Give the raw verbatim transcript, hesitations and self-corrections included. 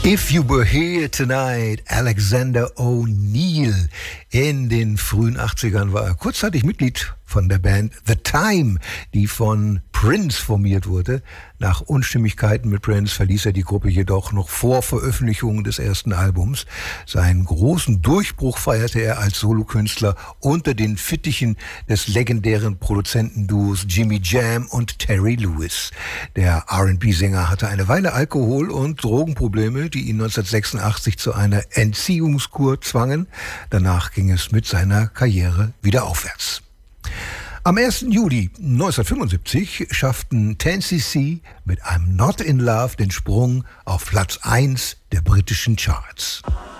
If You Were Here Tonight, Alexander O'Neal. In den frühen achtzigern war er kurzzeitig Mitglied von der Band The Time, die von Prince formiert wurde. Nach Unstimmigkeiten mit Prince verließ er die Gruppe jedoch noch vor Veröffentlichung des ersten Albums. Seinen großen Durchbruch feierte er als Solokünstler unter den Fittichen des legendären Produzentenduos Jimmy Jam und Terry Lewis. Der R and B-Sänger hatte eine Weile Alkohol- und Drogenprobleme, die ihn neunzehnhundertsechsundachtzig zu einer Entziehungskur zwangen. Danach ging es mit seiner Karriere wieder aufwärts. Am ersten Juli neunzehnhundertfünfundsiebzig schafften ten C C mit I'm Not in Love den Sprung auf Platz eins der britischen Charts.